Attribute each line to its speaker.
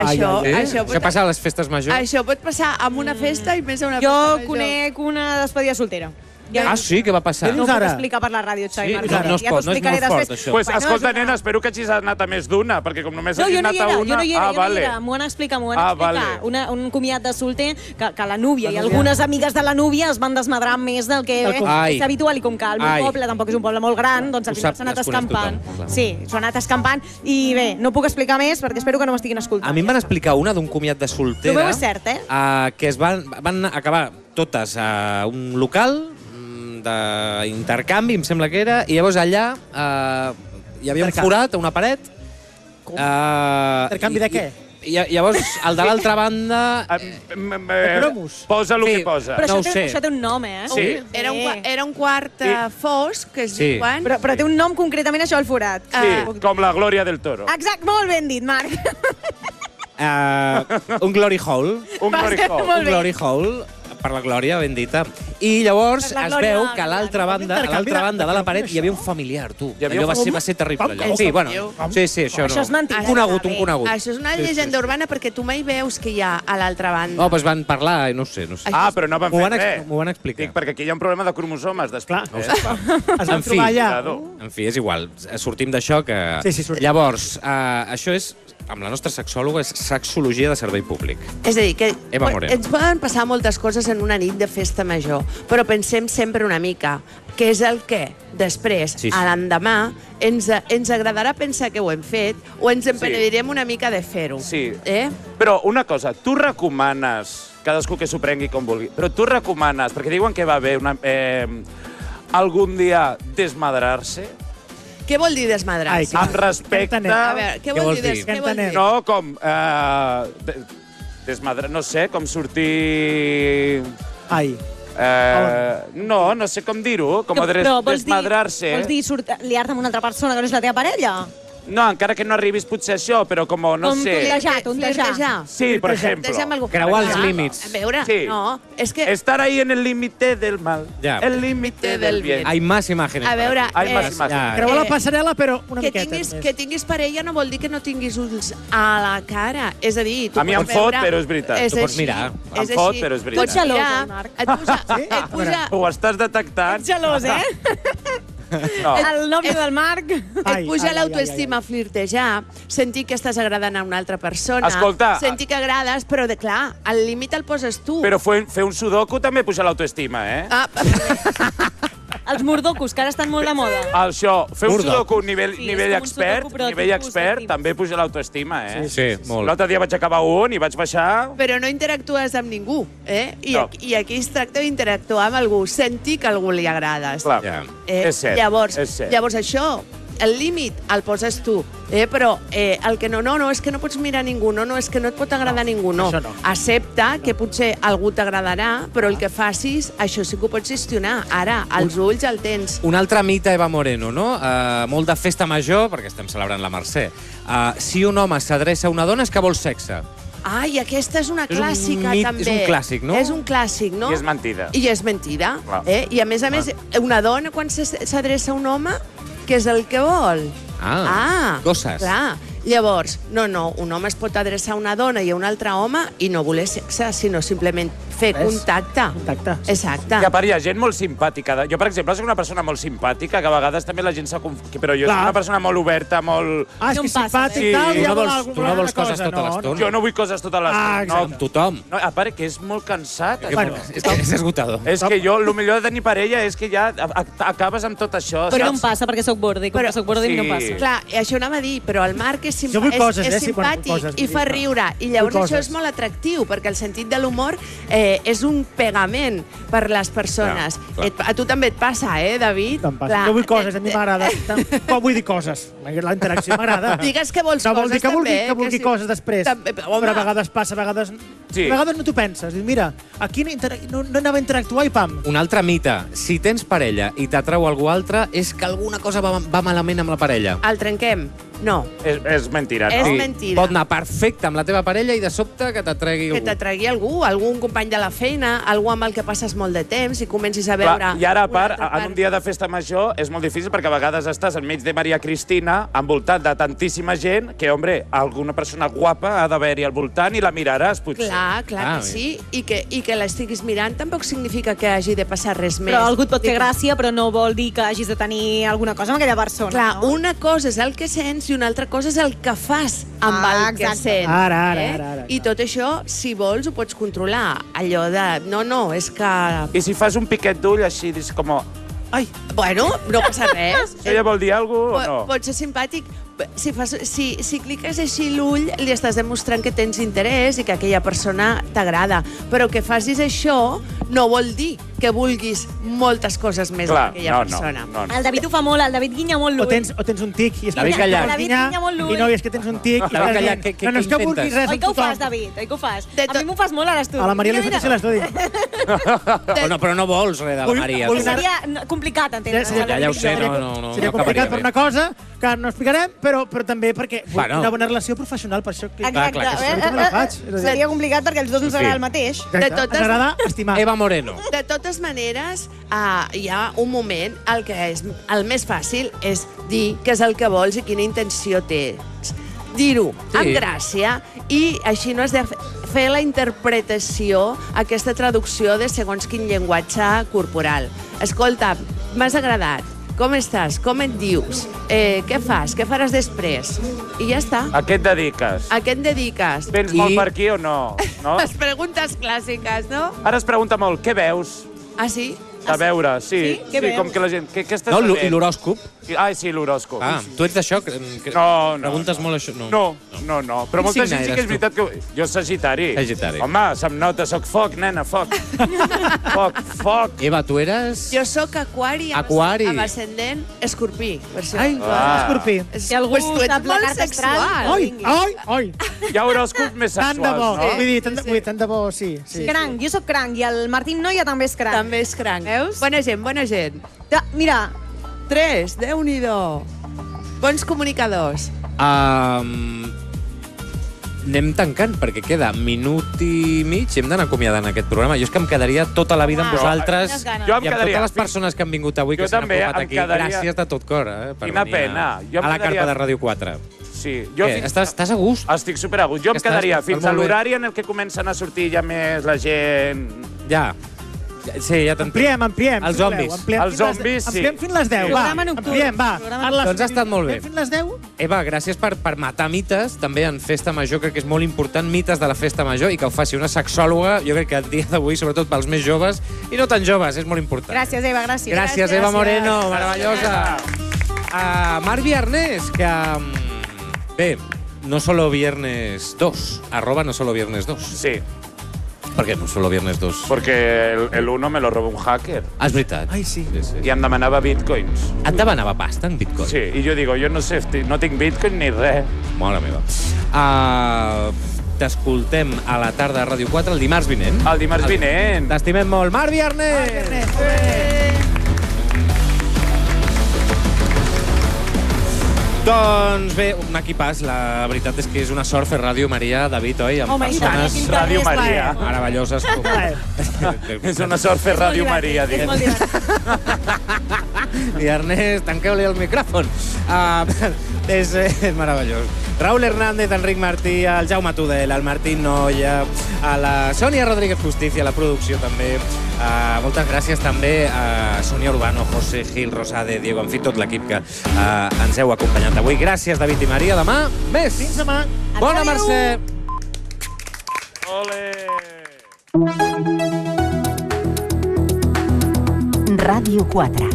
Speaker 1: Això passa a les festes majors?
Speaker 2: Això pot passar en una festa i més a una festa major.
Speaker 3: Jo conec una despedida soltera.
Speaker 1: Ah, sí? Què va passar?
Speaker 3: No ho puc explicar per la ràdio, Xavi Martínez.
Speaker 1: No es pot, no és molt fort, això.
Speaker 4: Pues, escolta, nena, espero que hagis anat a més d'una, perquè com només hagis anat a una...
Speaker 3: Jo no hi era, m'ho van explicar. Un comiat de solter, que la núvia i algunes amigues de la núvia es van desmadrar més del que és habitual, i com que el meu poble tampoc és un poble molt gran, doncs al final s'ha anat escampant. Sí, s'ha anat escampant, i bé, no puc explicar més perquè espero que no m'estiguin escoltant.
Speaker 1: A mi em van explicar una d'un comiat de soltera...
Speaker 3: El meu és cert,
Speaker 1: que es van acabar totes a un local d'intercanvi, em sembla que era, i llavors allà hi havia un forat a una paret.
Speaker 5: Intercanvi de què?
Speaker 1: I llavors, el de l'altra banda...
Speaker 4: Posa el que posa.
Speaker 3: Però això té un nom,
Speaker 4: Sí.
Speaker 2: Era un quart fosc, que es diu quan...
Speaker 3: Però té un nom concretament, això, el forat.
Speaker 4: Sí, com la Glòria del Toro.
Speaker 3: Exacte, molt ben dit, Marc.
Speaker 1: Un glory hole.
Speaker 4: Un
Speaker 1: glory hole. Per la Glòria, ben dita. I llavors es veu que a l'altra banda de la paret hi havia un familiar, tu. Allò va ser terrible, allò. Sí, bueno, sí, això no.
Speaker 3: Això és mentida.
Speaker 1: Un conegut.
Speaker 2: Això és una llegenda urbana perquè tu mai veus que hi ha a l'altra banda.
Speaker 1: No, doncs van parlar i no sé.
Speaker 4: Ah, però no van fer res.
Speaker 1: M'ho van explicar.
Speaker 4: Dic, perquè aquí hi ha un problema de cromosomes, després.
Speaker 5: Es van trobar allà.
Speaker 1: En fi, és igual. Sortim d'això que... Llavors, això és... Amb la nostra sexòloga és sexologia de servei públic.
Speaker 2: És a dir, que
Speaker 1: ens
Speaker 2: poden passar moltes coses en una nit de festa major, però pensem sempre una mica què és el què. Després, a l'endemà, ens agradarà pensar que ho hem fet o ens empenedirem una mica de fer-ho.
Speaker 4: Sí, però una cosa, tu recomanes, cadascú que s'ho prengui com vulgui, però tu recomanes, perquè diuen que va haver algun dia desmadrar-se.
Speaker 2: Què vol dir desmadrar-se?
Speaker 4: Amb respecte...
Speaker 2: A veure, què vol dir?
Speaker 4: No, com... desmadrar... No sé, com sortir...
Speaker 5: Ai.
Speaker 4: No sé com dir-ho, com desmadrar-se.
Speaker 3: Vols dir liar-te amb una altra persona que no és la teva parella?
Speaker 4: No, encara que no arribis potser a això, però com, no sé...
Speaker 3: Com flirtejar.
Speaker 4: Sí, per exemple.
Speaker 1: Creuar els límits.
Speaker 2: A veure, no, és que...
Speaker 4: Estar ahí en el límite del mal, el límite del bien.
Speaker 1: Hay más imágenes.
Speaker 2: A veure...
Speaker 5: Creuar la passarel·la, però una miqueta.
Speaker 2: Que tinguis parella no vol dir que no tinguis ulls a la cara. És a dir...
Speaker 4: A mi em fot, però és veritat.
Speaker 1: Tu pots mirar.
Speaker 4: Em fot, però és veritat.
Speaker 3: Pots gelós, Marc.
Speaker 4: Ho estàs detectant.
Speaker 3: Ets gelós, eh?
Speaker 4: No.
Speaker 3: El nòvio del Marc.
Speaker 2: Et puja l'autoestima a flirtejar, sentir que estàs agradant a una altra persona,
Speaker 4: escolta,
Speaker 2: sentir que agrades, però, clar, el límit el poses tu.
Speaker 4: Però fer un sudoku també puja l'autoestima,
Speaker 3: Els mordocos, que ara estan molt de moda.
Speaker 4: Això, fer un sudoku nivell expert també puja l'autoestima,
Speaker 1: Sí, molt.
Speaker 4: L'altre dia vaig acabar un i vaig baixar...
Speaker 2: Però no interactues amb ningú, I aquí es tracta d'interactuar amb algú, sentir que a algú li agrades.
Speaker 4: Clar, és cert.
Speaker 2: Llavors això, el límit el poses tu, però el que no, és que no pots mirar ningú, no, és que no et pot agradar ningú, no. Accepta que potser algú t'agradarà, però el que facis, això sí que ho pots gestionar. Ara, els ulls el tens.
Speaker 1: Un altre mite, Eva Moreno, no? Molt de festa major, perquè estem celebrant la Mercè. Si un home s'adreça a una dona és que vol sexe.
Speaker 2: Ai, aquesta és una clàssica, també.
Speaker 1: És un clàssic, no?
Speaker 2: És un clàssic, no?
Speaker 4: I és mentida.
Speaker 2: I és mentida. I a més, una dona, quan s'adreça a un home, què és el que vol?
Speaker 1: Coses.
Speaker 2: Clar. Llavors, no, un home es pot adreçar a una dona i a un altre home i no voler sexe, sinó simplement fer contacte. Exacte.
Speaker 4: Que a part hi ha gent molt simpàtica. Jo, per exemple, soc una persona molt simpàtica, que a vegades també la gent s'ha confós. Però jo soc una persona molt oberta, molt...
Speaker 5: És que simpàtic i tal, ja vol alguna cosa.
Speaker 1: Tu no vols coses tota l'estona.
Speaker 4: Jo no vull coses tota l'estona.
Speaker 1: Amb tothom.
Speaker 4: A part, que és molt cansat.
Speaker 1: És esgotador.
Speaker 4: És que jo, el millor de tenir parella és que ja acabes amb tot això.
Speaker 3: Però no em passa, perquè soc bordi. Com que soc bordi, no passa.
Speaker 2: Clar, això anava a dir, però el Marc és simpàtic i fa riure. I llavors això és molt atractiu, perquè el sentit de l'humor és un pegament per les persones. A tu també et passa, David?
Speaker 5: Jo vull coses, a mi m'agrada. Vull dir coses. La interacció m'agrada.
Speaker 2: Digues que vols coses, també.
Speaker 5: No vol dir que vulgui coses després. Però a vegades passa, a vegades no t'ho penses. Mira, aquí no anava a interactuar i pam.
Speaker 1: Un altre mite. Si tens parella i t'atreu algú altre, és que alguna cosa va malament amb la parella.
Speaker 2: El trenquem. No.
Speaker 4: És mentira, no?
Speaker 2: És mentira.
Speaker 1: Pot anar perfecte amb la teva parella i de sobte que t'atregui algú.
Speaker 2: Que t'atregui algun company de la feina, algú amb el que passes molt de temps i comencis a veure...
Speaker 4: I ara, a part, en un dia de festa major és molt difícil perquè a vegades estàs enmig de Maria Cristina envoltat de tantíssima gent que, hombre, alguna persona guapa ha d'haver-hi al voltant i la miraràs, potser.
Speaker 2: Clar que sí. I que l'estiguis mirant tampoc significa que hagi de passar res més.
Speaker 3: Però algú et pot fer gràcia, però no vol dir que hagis de tenir alguna cosa amb aquella persona.
Speaker 2: Clar, una cosa és el que sents i una altra cosa és el que fas amb el que sents.
Speaker 5: Ara.
Speaker 2: I tot això, si vols, ho pots controlar. Allò de... No, és que...
Speaker 4: I si fas un piquet d'ull així, dius com...
Speaker 2: Ai, bueno, no passa res.
Speaker 4: Això ja vol dir alguna cosa o no?
Speaker 2: Pot ser simpàtic. Si cliques així l'ull, li estàs demostrant que tens interès i que aquella persona t'agrada. Però que facis això no vol dir que vulguis moltes coses més d'aquella persona.
Speaker 4: No.
Speaker 3: El David ho fa molt, el David guinya molt l'ull.
Speaker 5: O tens un tic.
Speaker 1: David Gallac.
Speaker 3: El David guinya molt l'ull.
Speaker 5: I no, és que tens un tic.
Speaker 1: David Gallac, què intentes?
Speaker 5: No és que vulguis res
Speaker 3: Oi que ho fas, David? Oi que ho fas? A mi m'ho fas molt a l'estudi.
Speaker 5: A la Maria li fet així l'estudi.
Speaker 1: Però no vols res de la Maria.
Speaker 3: Seria complicat, entendre.
Speaker 1: Ja ho sé, no.
Speaker 5: Seria complicat per una cosa que no explicarem, però també perquè una bona relació professional, per això...
Speaker 3: Exacte. Seria complicat perquè els dos ens agrada el mateix.
Speaker 5: Ens agrada estimar.
Speaker 1: Eva Moreno.
Speaker 2: De totes maneres, hi ha un moment el que és el més fàcil és dir què és el que vols i quina intenció tens. Dir-ho amb gràcia i així no has de fer la interpretació, aquesta traducció de segons quin llenguatge corporal. Escolta, m'has agradat. Com estàs? Com et dius? Què fas? Què faràs després? I ja està.
Speaker 4: A què et dediques?
Speaker 2: A què et dediques?
Speaker 4: Vens molt per aquí o no?
Speaker 2: Les preguntes clàssiques, no?
Speaker 4: Ara es pregunta molt, què veus?
Speaker 2: Ah, sí?
Speaker 4: A veure, sí.
Speaker 3: Què veus?
Speaker 4: Com que la gent... Què estàs
Speaker 1: No,
Speaker 4: veient?
Speaker 1: i l'horòscop?
Speaker 4: Sí, l'horòscop.
Speaker 1: Tu ets d'això?
Speaker 4: No.
Speaker 1: Preguntes molt això?
Speaker 4: No. Però molta gent sí que és veritat que... Jo Sagitari. Home, se'm nota, soc foc, nena, foc. Foc.
Speaker 1: Eva, tu eres...
Speaker 2: Jo sóc aquari.
Speaker 1: Aquari.
Speaker 2: Amb ascendent escorpí.
Speaker 5: Ai, escorpí.
Speaker 3: Si algú sap la carta astral...
Speaker 5: Ai.
Speaker 4: Hi ha horòscops més sexuals, no?
Speaker 5: Vull dir, tant de bo, sí.
Speaker 3: Cranc, jo sóc cranc i el Martín Noia també és cranc.
Speaker 2: També és cranc.
Speaker 3: Veus?
Speaker 2: Bona gent.
Speaker 3: Mira.
Speaker 2: 3, Déu-n'hi-do. Bons comunicadors.
Speaker 1: Anem tancant, perquè queda minut i mig i hem d'anar acomiadant aquest programa. Jo és que em quedaria tota la vida amb vosaltres i amb totes les persones que han vingut avui, que s'han apropat aquí. Gràcies de tot cor, per venir a la carpa de Ràdio 4.
Speaker 4: Sí.
Speaker 1: Estàs a gust?
Speaker 4: Estic super a gust. Jo em quedaria fins a l'horari en el que comencen a sortir ja més la gent...
Speaker 1: Ja. Sí, ja t'entenc.
Speaker 5: Ampliem.
Speaker 1: Els zombis.
Speaker 4: Els zombis, sí.
Speaker 5: Ampliem fins les 10, va. Ampliem, va.
Speaker 1: Doncs ha estat molt bé.
Speaker 5: Fins les 10?
Speaker 1: Eva, gràcies per matar mites, també en Festa Major, crec que és molt important, mites de la Festa Major, i que ho faci una sexòloga, jo crec que el dia d'avui, sobretot pels més joves, i no tan joves, és molt important.
Speaker 3: Gràcies, Eva, gràcies.
Speaker 1: Gràcies, Eva Moreno, meravellosa. Marc Viarnés, que... Bé, no solo viernes 2, @no solo viernes 2.
Speaker 4: Sí.
Speaker 1: Per què no solo viernes 2?
Speaker 4: Perquè el 1 me lo robó un hacker.
Speaker 1: Ah, és veritat.
Speaker 5: Ai, sí.
Speaker 4: I em demanava bitcoins.
Speaker 1: Et demanava pasta en bitcoin?
Speaker 4: Sí, i jo digo, jo no sé, no tinc bitcoin ni res.
Speaker 1: Mare meva. T'escoltem a la tarda a Ràdio 4 el dimarts vinent.
Speaker 4: El dimarts vinent.
Speaker 1: T'estimem molt. Marc Viarnés! Doncs bé, un equipàs. La veritat és que és una sort fer Ràdio Maria, David, oi? Amb persones
Speaker 4: Ràdio Maria.
Speaker 1: Meravelloses.
Speaker 4: És una sort fer Ràdio Maria, diguem.
Speaker 1: I Ernest, tanqueu-li el micròfon. És meravellós. Raúl Hernández, Enric Martí, el Jaume Tudel, el Martín Noia, a la Sònia Rodríguez Justicia, la producció també. Moltes gràcies també a Sònia Urbano, José Gil, Rosade, Diego, en fi, tot l'equip que ens heu acompanyat avui. Gràcies, David i Maria. Demà, més.
Speaker 5: Fins demà.
Speaker 1: Bona Mercè.
Speaker 4: Ole!
Speaker 6: Ràdio 4.